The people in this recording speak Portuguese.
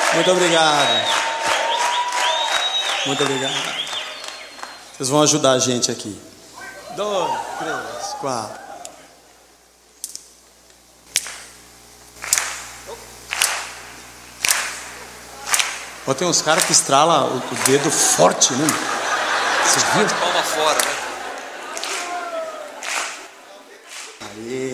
Muito obrigado. Muito obrigado. Vocês vão ajudar a gente aqui. 2, 3, 4. Tem uns caras que estralam o dedo forte, né? Vocês viram? Palma fora, né?